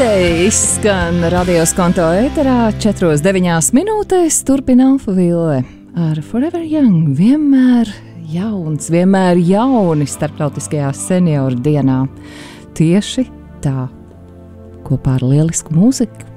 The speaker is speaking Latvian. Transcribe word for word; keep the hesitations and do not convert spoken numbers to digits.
Birthday izskan Radio Skonto ēterā četros deviņās minūtēs. Turpina Alfa Ville ar Forever Young, vienmēr jauns, vienmēr jauni starptautiskajā senioru dienā. Tieši tā, kopā ar lielisku mūziku